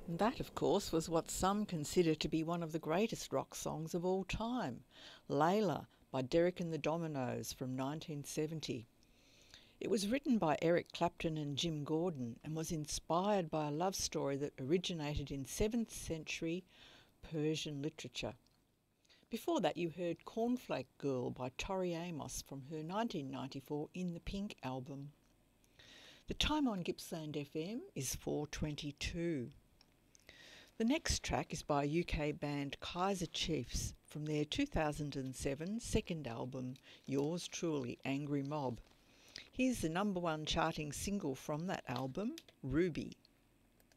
And that, of course, was what some consider to be one of the greatest rock songs of all time, Layla by Derek and the Dominoes from 1970. It was written by Eric Clapton and Jim Gordon and was inspired by a love story that originated in 7th century Persian literature. Before that, you heard Cornflake Girl by Tori Amos from her 1994 In the Pink album. The time on Gippsland FM is 4:22. The next track is by UK band Kaiser Chiefs from their 2007 second album, Yours Truly, Angry Mob. Here's the #1 charting single from that album, Ruby.